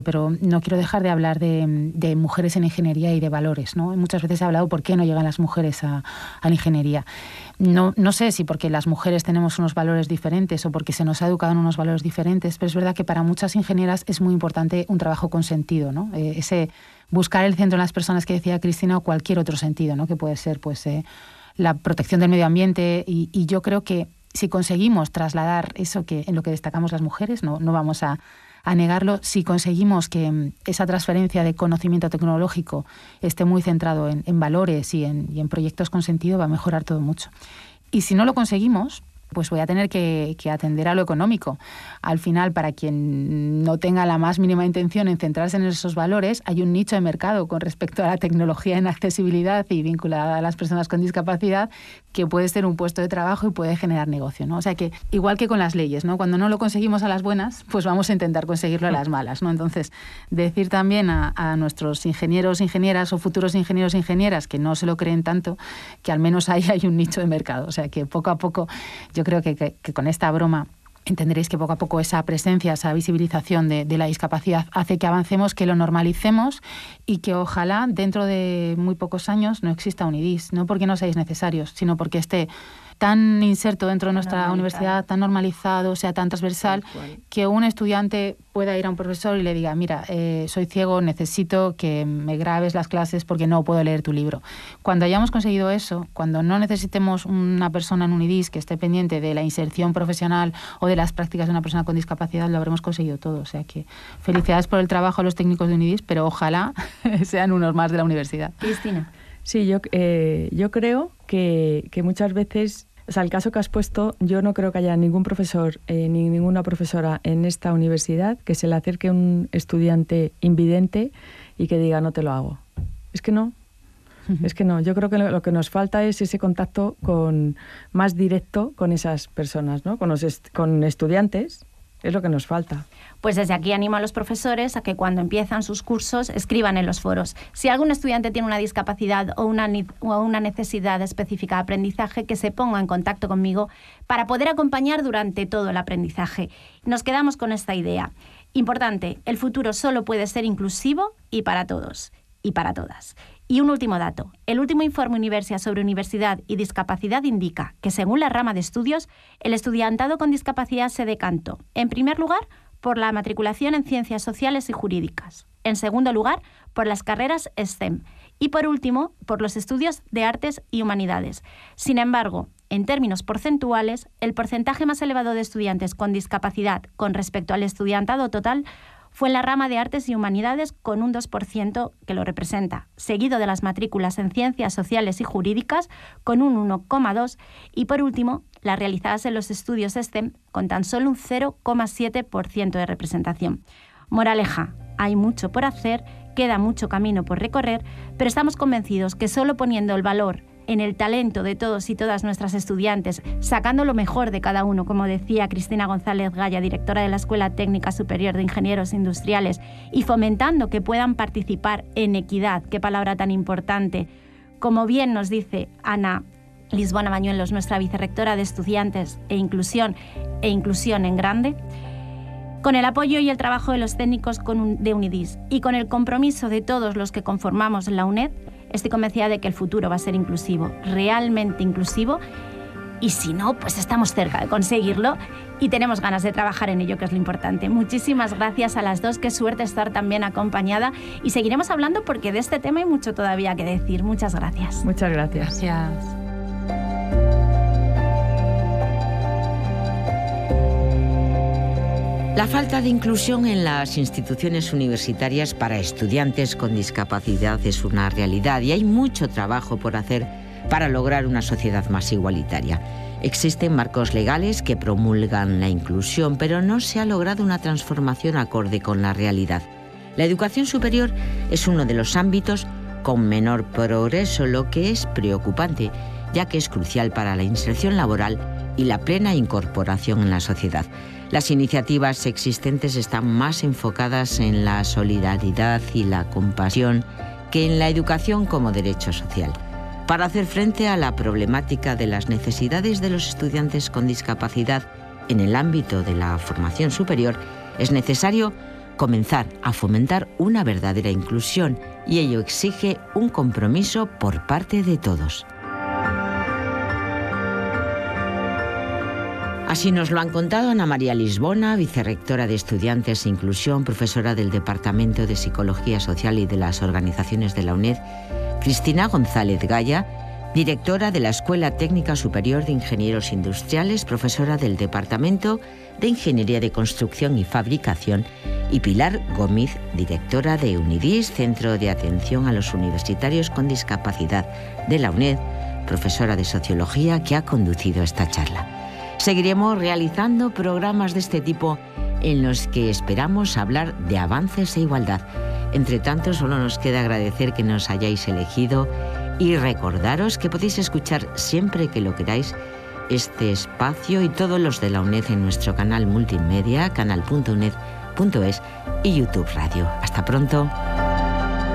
Pero no quiero dejar de hablar de mujeres en ingeniería y de valores, ¿no? Muchas veces he hablado por qué no llegan las mujeres a la ingeniería. No sé si porque las mujeres tenemos unos valores diferentes o porque se nos ha educado en unos valores diferentes, pero es verdad que para muchas ingenieras es muy importante un trabajo con sentido, ¿no? Ese buscar el centro en las personas que decía Cristina, o cualquier otro sentido, ¿no? Que puede ser pues la protección del medio ambiente, y yo creo que si conseguimos trasladar eso que en lo que destacamos las mujeres, no vamos a negarlo, si conseguimos que esa transferencia de conocimiento tecnológico esté muy centrado en valores y en proyectos con sentido, va a mejorar todo mucho. Y si no lo conseguimos, pues voy a tener que atender a lo económico. Al final, para quien no tenga la más mínima intención en centrarse en esos valores, hay un nicho de mercado con respecto a la tecnología en accesibilidad y vinculada a las personas con discapacidad, que puede ser un puesto de trabajo y puede generar negocio, ¿no? O sea que, igual que con las leyes, ¿no? Cuando no lo conseguimos a las buenas, pues vamos a intentar conseguirlo a las malas, ¿no? Entonces, decir también a nuestros ingenieros, ingenieras o futuros ingenieros, ingenieras que no se lo creen tanto, que al menos ahí hay un nicho de mercado. O sea que poco a poco, yo creo que con esta broma entenderéis que poco a poco esa presencia, esa visibilización de la discapacidad hace que avancemos, que lo normalicemos, y que ojalá dentro de muy pocos años no exista un IDIS, no porque no seáis necesarios, sino porque esté tan inserto dentro de nuestra universidad, tan normalizado, sea tan transversal, que un estudiante pueda ir a un profesor y le diga: mira, soy ciego, necesito que me grabes las clases porque no puedo leer tu libro. Cuando hayamos conseguido eso, cuando no necesitemos una persona en un IDIS que esté pendiente de la inserción profesional o de las prácticas de una persona con discapacidad, lo habremos conseguido todo. O sea que felicidades por el trabajo a los técnicos de un IDIS, pero ojalá sean unos más de la universidad. Cristina. Sí, yo creo que muchas veces, o sea, el caso que has puesto, yo no creo que haya ningún profesor ni ninguna profesora en esta universidad que se le acerque a un estudiante invidente y que diga: no te lo hago. Es que no. Es que no. Yo creo que lo que nos falta es ese contacto más directo con esas personas, ¿no? Con estudiantes. Es lo que nos falta. Pues desde aquí animo a los profesores a que cuando empiezan sus cursos escriban en los foros: si algún estudiante tiene una discapacidad o una necesidad específica de aprendizaje, que se ponga en contacto conmigo para poder acompañar durante todo el aprendizaje. Nos quedamos con esta idea. Importante, el futuro solo puede ser inclusivo y para todos y para todas. Y un último dato. El último informe Universia sobre universidad y discapacidad indica que, según la rama de estudios, el estudiantado con discapacidad se decantó, en primer lugar, por la matriculación en ciencias sociales y jurídicas, en segundo lugar, por las carreras STEM y, por último, por los estudios de artes y humanidades. Sin embargo, en términos porcentuales, el porcentaje más elevado de estudiantes con discapacidad con respecto al estudiantado total fue en la rama de artes y humanidades, con un 2% que lo representa, seguido de las matrículas en ciencias sociales y jurídicas, con un 1,2%, y por último, las realizadas en los estudios STEM, con tan solo un 0,7% de representación. Moraleja: hay mucho por hacer, queda mucho camino por recorrer, pero estamos convencidos que solo poniendo el valor en el talento de todos y todas nuestras estudiantes, sacando lo mejor de cada uno, como decía Cristina González Gaya, directora de la Escuela Técnica Superior de Ingenieros Industriales, y fomentando que puedan participar en equidad, qué palabra tan importante, como bien nos dice Ana Lisbona Bañuelos, nuestra vicerrectora de Estudiantes e Inclusión en Grande, con el apoyo y el trabajo de los técnicos de UNIDIS y con el compromiso de todos los que conformamos la UNED, estoy convencida de que el futuro va a ser inclusivo, realmente inclusivo, y si no, pues estamos cerca de conseguirlo y tenemos ganas de trabajar en ello, que es lo importante. Muchísimas gracias a las dos, qué suerte estar tan bien acompañada, y seguiremos hablando porque de este tema hay mucho todavía que decir. Muchas gracias. Muchas gracias. Gracias. La falta de inclusión en las instituciones universitarias para estudiantes con discapacidad es una realidad y hay mucho trabajo por hacer para lograr una sociedad más igualitaria. Existen marcos legales que promulgan la inclusión, pero no se ha logrado una transformación acorde con la realidad. La educación superior es uno de los ámbitos con menor progreso, lo que es preocupante, ya que es crucial para la inserción laboral y la plena incorporación en la sociedad. Las iniciativas existentes están más enfocadas en la solidaridad y la compasión que en la educación como derecho social. Para hacer frente a la problemática de las necesidades de los estudiantes con discapacidad en el ámbito de la formación superior, es necesario comenzar a fomentar una verdadera inclusión, y ello exige un compromiso por parte de todos. Así nos lo han contado Ana María Lisbona, vicerrectora de Estudiantes e Inclusión, profesora del Departamento de Psicología Social y de las Organizaciones de la UNED, Cristina González Gaya, directora de la Escuela Técnica Superior de Ingenieros Industriales, profesora del Departamento de Ingeniería de Construcción y Fabricación, y Pilar Gómez, directora de UNIDIS, Centro de Atención a los Universitarios con Discapacidad de la UNED, profesora de Sociología, que ha conducido esta charla. Seguiremos realizando programas de este tipo en los que esperamos hablar de avances e igualdad. Entre tanto, solo nos queda agradecer que nos hayáis elegido y recordaros que podéis escuchar siempre que lo queráis este espacio y todos los de la UNED en nuestro canal multimedia, canal.uned.es y YouTube Radio. Hasta pronto.